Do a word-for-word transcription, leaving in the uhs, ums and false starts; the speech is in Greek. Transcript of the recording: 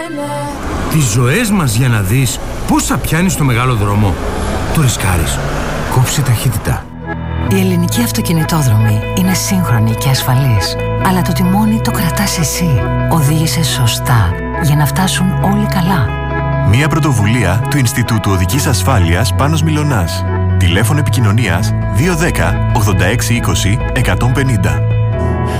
Τις ζωές μας για να δεις πόσα πιάνεις στο μεγάλο δρόμο. Το ρισκάρεις. Κόψε ταχύτητα. Η ελληνική αυτοκινητόδρομη είναι σύγχρονη και ασφαλής. Αλλά το τιμόνι το κρατάς εσύ. Οδήγησε σωστά για να φτάσουν όλοι καλά. Μια πρωτοβουλία του Ινστιτούτου Οδικής Ασφάλειας Πάνος Μιλωνάς. Τηλέφωνο επικοινωνίας δύο ένα μηδέν ογδόντα έξι είκοσι εκατόν πενήντα.